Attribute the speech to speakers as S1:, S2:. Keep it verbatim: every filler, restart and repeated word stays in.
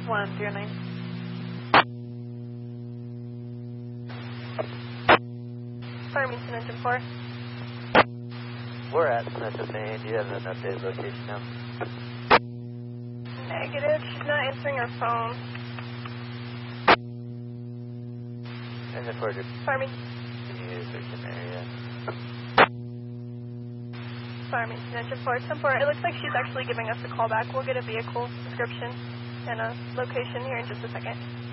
S1: one zero nine. Farmington Engine four.
S2: We're at Smith and Main. Do you have an updated location now?
S1: Negative. She's not answering her phone.
S2: Engine four, just
S1: Farmington.
S2: continue to search an area.
S1: Farmington Engine four. ten four. It looks like she's actually giving us a call back. We'll get a vehicle description and a location here in just a second.